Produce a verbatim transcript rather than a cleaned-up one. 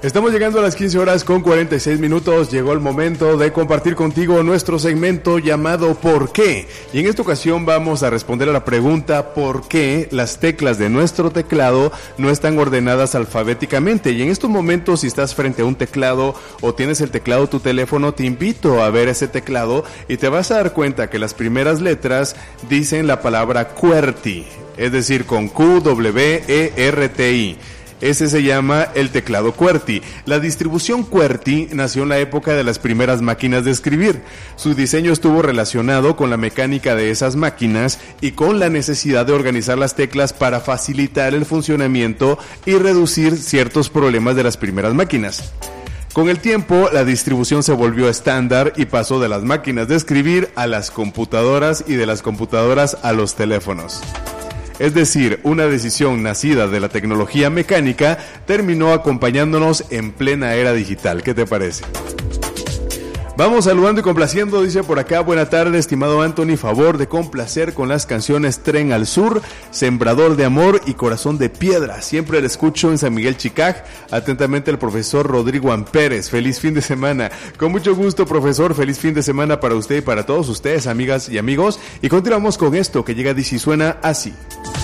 Estamos llegando a las quince horas con cuarenta y seis minutos. Llegó el momento de compartir contigo nuestro segmento llamado ¿Por qué? Y en esta ocasión vamos a responder a la pregunta ¿por qué las teclas de nuestro teclado no están ordenadas alfabéticamente? Y en estos momentos, si estás frente a un teclado o tienes el teclado de tu teléfono, te invito a ver ese teclado y te vas a dar cuenta que las primeras letras dicen la palabra QWERTY, es decir, con Q W E R T I. Ese se llama el teclado QWERTY. La distribución QWERTY nació en la época de las primeras máquinas de escribir. Su diseño estuvo relacionado con la mecánica de esas máquinas y con la necesidad de organizar las teclas para facilitar el funcionamiento y reducir ciertos problemas de las primeras máquinas. Con el tiempo, la distribución se volvió estándar y pasó de las máquinas de escribir a las computadoras y de las computadoras a los teléfonos. Es decir, una decisión nacida de la tecnología mecánica terminó acompañándonos en plena era digital. ¿Qué te parece? Vamos saludando y complaciendo, dice por acá, buena tarde, estimado Anthony, favor de complacer con las canciones Tren al Sur, Sembrador de Amor y Corazón de Piedra. Siempre le escucho en San Miguel Chicaj. Atentamente el profesor Rodrigo Amperes. Feliz fin de semana. Con mucho gusto, profesor, feliz fin de semana para usted y para todos ustedes, amigas y amigos. Y continuamos con esto que llega y suena así.